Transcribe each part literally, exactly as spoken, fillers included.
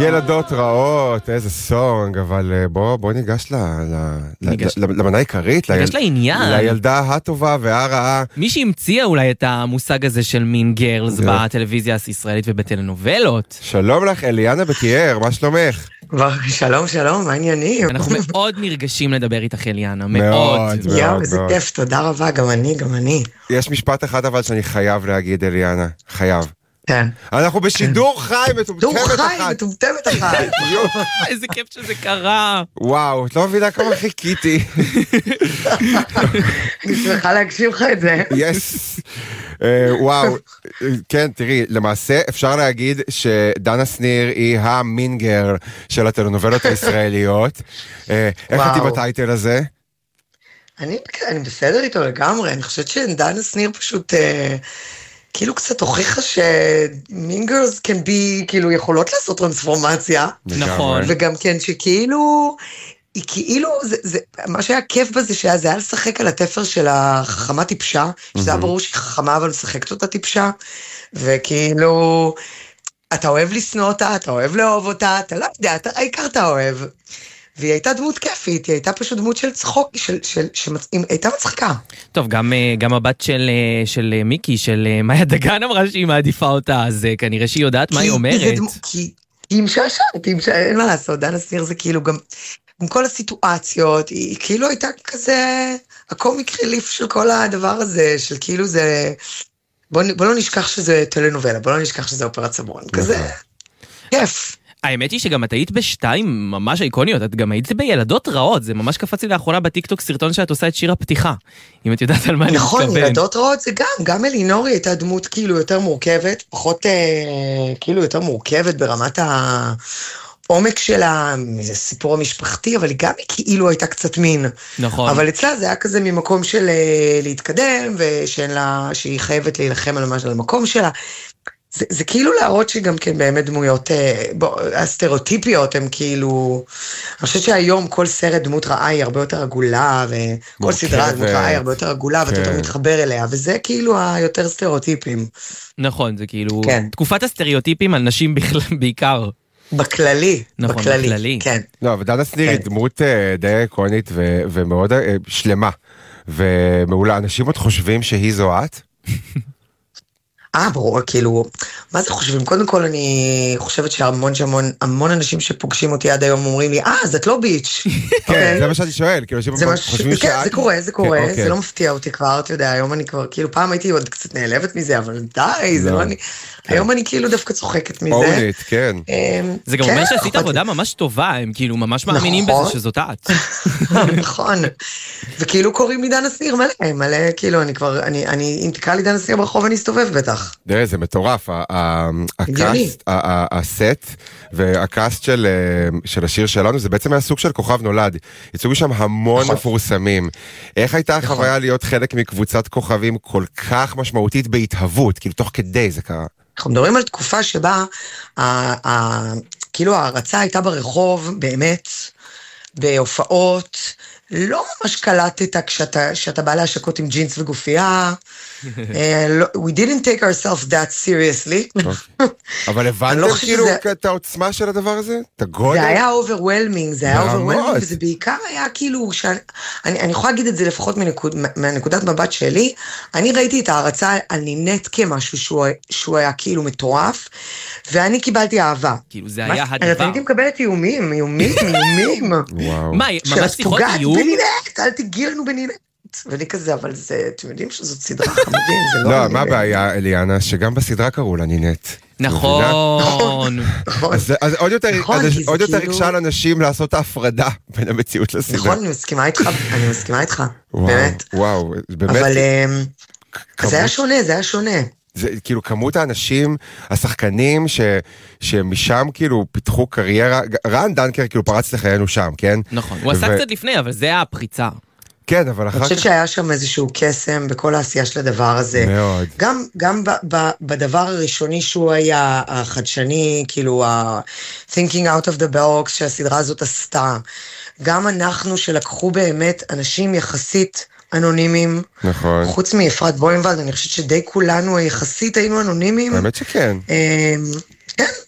ילדות רעות, איזה סונג, אבל בוא, בוא ניגש למנה העיקרית, ניגש לעניין. לילדה הטובה והרעה. מי שהמציאה אולי את המושג הזה של מין גרלס בטלוויזיה הישראלית ובטלנובלות. שלום לך, אליאנה בקייר, מה שלומך? שלום, שלום, מה העניינים? אנחנו מאוד נרגשים לדבר איתך, אליאנה, מאוד. יאו, איזה כיף, תודה רבה, גם אני, גם אני. יש משפט אחד אבל שאני חייב להגיד, אליאנה, חייב. כן. אנחנו בשידור חי, מטומטמת אחת. שידור חי, מטומטמת אחת. איזה כיף שזה קרה. וואו, את לא מבינה כמה חיכיתי. אני שמחה להקשיב לך את זה. יס. וואו, כן, תראי, למעשה אפשר להגיד שדנה שניר היא המינגר של הטלנובלות הישראליות. איך את עם הטייטל הזה? אני בסדר איתו לגמרי, אני חושבת שדנה שניר פשוט... כאילו קצת הוכיחה שמינגרס can be, כאילו יכולות לעשות טרנספורמציה. נכון. וגם כן שכאילו, היא כאילו, זה, זה, מה שהיה כיף בזה שהיה, זה היה לשחק על התפר של החכמה טיפשה, שזה היה ברור שהיא חכמה אבל משחקת אותה טיפשה, וכאילו, אתה אוהב לסנוע אותה, אתה אוהב לאהוב אותה, אתה לא יודע, אתה העיקר אתה אוהב. והיא הייתה דמות כיפית, היא הייתה פשוט דמות של צחוק, של, של, של, היא הייתה מצחיקה. טוב, גם, גם הבת של, של מיקי, של מאיה דגן אמרה שהיא מעדיפה אותה, אז כנראה שהיא יודעת מה היא אומרת. כי היא משעשעת, אין מה לעשות, דנה שניר זה כאילו גם, עם כל הסיטואציות, היא כאילו הייתה כזה, הקומיק ריליף של כל הדבר הזה, של כאילו זה, בוא, בוא לא נשכח שזה טלנובלה, בוא לא נשכח שזה אופרת סבון, כזה, כיף. האמת היא שגם את היית בשתיים ממש איקוניות, את גם היית בילדות רעות, זה ממש קפץ לי לאחרונה בטיקטוק סרטון שאת עושה את שיר הפתיחה, אם את יודעת על מה אני מתכוון. נכון, ילדות רעות זה גם, גם אלינורי הייתה דמות כאילו יותר מורכבת, פחות אה, כאילו יותר מורכבת ברמת העומק שלה, זה סיפור המשפחתי, אבל היא גם כאילו הייתה קצת מין. נכון. אבל אצלה זה היה כזה ממקום של אה, להתקדם, ושהיא חייבת להילחם על משהו, על המקום שלה. זה, זה כאילו להראות שגם כן באמת דמויות, בוא, הסטריאוטיפיות הם כאילו, אני חושבת שהיום כל סרט דמות רעה היא הרבה יותר עגולה, וכל סדרה דמות רעה היא הרבה יותר עגולה, ואתה יותר מתחבר אליה, וזה כאילו היותר סטריאוטיפים. נכון, זה כאילו, כן. תקופת הסטריאוטיפים על נשים בעיקר. בכללי, נכון, בכללי, בכללי. כן. לא, אבל דנה שניר היא דמות די איקונית ומאוד שלמה, ומעולה, אנשים עוד חושבים שהיא זו את? אה, ברור, כאילו, מה זה חושבים? קודם כל אני חושבת שהמון שהמון, המון אנשים שפוגשים אותי עד היום אומרים לי, אה, אז את לא ביץ'. כן, זה מה שאני שואל, כאילו, אנשים חושבים שאת... כן, זה קורה, זה קורה, זה לא מפתיע אותי כבר, אתה יודע, היום אני כבר, כאילו, פעם הייתי עוד קצת נעלבת מזה, אבל די, זה לא אני... היום אני כאילו דווקא צוחקת מזה. אורנית, כן. זה גם אומר שעשית עבודה ממש טובה, הם כאילו ממש מאמינים בזה שזאת את. נכון. וכאילו קוראים לי דנה שניר מלא, מלא, כאילו, אני כבר, אני, אם תקרא לי דנה שניר ברחוב, אני אסתובב בטח. דרך, זה מטורף, הקאסט, הסט, והקאסט של השיר שלנו, זה בעצם היה סוג של כוכב נולד. יצאו שם המון מפורסמים. איך הייתה החוויה להיות חלק מקבוצת כוכבים כל כך משמעותית בהתהוות, כאילו תוך כדי זה קרה? אנחנו מדברים על תקופה שבה, כאילו ההרצה הייתה ברחוב, באמת, בהופעות, לא ממש קלטת כשאתה בא להשקות עם ג'ינס וגופייה, we didn't take ourselves that seriously. אבל הבנת כאילו את העוצמה של הדבר הזה? את הגודל? זה היה overwhelming, זה היה overwhelming, וזה בעיקר היה כאילו, אני יכולה להגיד את זה לפחות מהנקודת מבט שלי, אני ראיתי את ההרצה על נינט כמשהו שהוא היה כאילו מטורף, ואני קיבלתי אהבה. כאילו זה היה הדבר. אז הייתי מקבלת איומים, איומים, איומים. וואו. מה, ממש שיחות איום? בנינט, אל תגיע לנו בנינט. ואני כזה, אבל זה, אתם יודעים שזאת סדרה חמודים, זה לא... לא, מה הבעיה, אליאנה, שגם בסדרה קראו לה נינט. נכון. אז עוד יותר הקשה לאנשים לעשות את ההפרדה בין המציאות לסדרה. נכון, אני מסכימה איתך, אני מסכימה איתך, באמת. וואו, באמת. אבל זה היה שונה, זה היה שונה. זה כאילו כמות האנשים, השחקנים שמשם כאילו פיתחו קריירה, רן דנקר כאילו פרץ לחיינו שם, כן? נכון, הוא עשה קצת לפני, אבל זה היה הפריצה. כן, אבל אחר כך... אני חושבת שהיה שם איזשהו קסם בכל העשייה של הדבר הזה. מאוד. גם, גם ב, ב, בדבר הראשוני שהוא היה החדשני, כאילו ה-thinking out of the box שהסדרה הזאת עשתה. גם אנחנו שלקחו באמת אנשים יחסית אנונימיים. נכון. חוץ מאפרת בוימבלד, אני חושבת שדי כולנו יחסית היינו אנונימיים. האמת שכן. כן.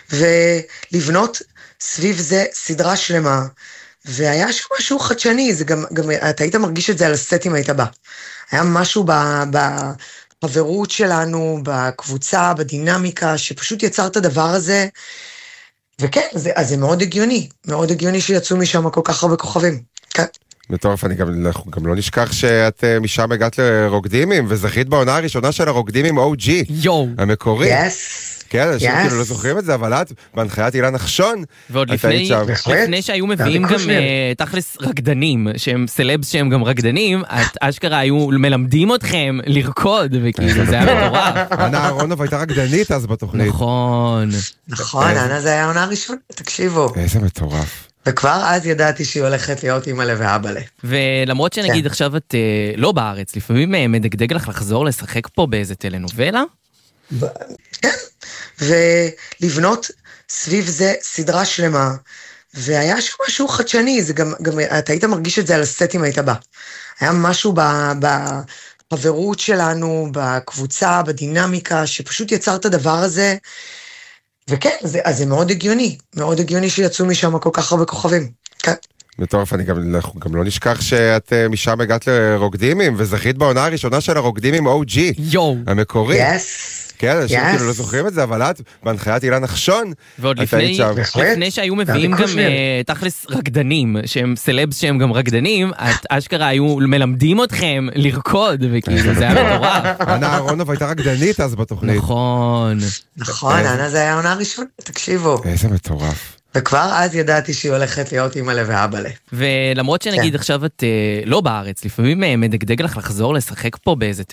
ולבנות סביב זה סדרה שלמה, והיה שם משהו חדשני, זה גם, גם אתה היית מרגיש את זה על הסטים היית בא. היה משהו בחברות שלנו, בקבוצה, בדינמיקה, שפשוט יצר את הדבר הזה, וכן, זה, אז זה מאוד הגיוני, מאוד הגיוני שיצאו משם כל כך הרבה כוכבים. כן. מטורף, אני גם, גם לא נשכח שאת משם הגעת לרוקדימים, וזכית בעונה הראשונה של הרוקדימים או ג'י. יו. המקורי. יס. כן, אנשים כאילו לא זוכרים את זה, אבל את, בהנחיית אילן נחשון, ועוד לפני, לפני שהיו מביאים גם תכלס רקדנים, שהם סלבס שהם גם רקדנים, את אשכרה היו מלמדים אתכם לרקוד, וכאילו זה היה מטורף. אנה אהרונוב הייתה רקדנית אז בתוכנית. נכון. נכון, אנה זה היה העונה הראשונה, תקשיבו. איזה מטורף. וכבר אז ידעתי שהיא הולכת להיות אימא ואבא לה. ולמרות שנגיד עכשיו את לא בארץ, לפעמים מדגדג לך לחזור לשחק פה באיזה טלנובלה? כן, ולבנות סביב זה סדרה שלמה, והיה שם משהו חדשני, זה גם, גם אתה היית מרגיש את זה על הסטים היית בא. היה משהו בחברות שלנו, בקבוצה, בדינמיקה, שפשוט יצר את הדבר הזה, וכן, זה, אז זה מאוד הגיוני, מאוד הגיוני שיצאו משם כל כך הרבה כוכבים. כן. מטורף, אני גם, גם לא נשכח שאת משם הגעת לרוקדימים, וזכית בעונה הראשונה של הרוקדימים או ג'י. יו. המקורי. יס. כן, אנשים כאילו לא זוכרים את זה, אבל את, בהנחיית אילן נחשון, ועוד לפני, לפני שהיו מביאים גם תכלס רקדנים, שהם סלבס שהם גם רקדנים, את אשכרה היו מלמדים אתכם לרקוד, וכאילו זה היה מטורף. אנה אהרונוב הייתה רקדנית אז בתוכנית. נכון. נכון, אנה זה היה העונה הראשונה, תקשיבו. איזה מטורף. וכבר אז ידעתי שהיא הולכת להיות אימא לה ואבא לה. ולמרות שנגיד עכשיו את לא בארץ, לפעמים מדגדג לך לחזור לשחק פה באיזה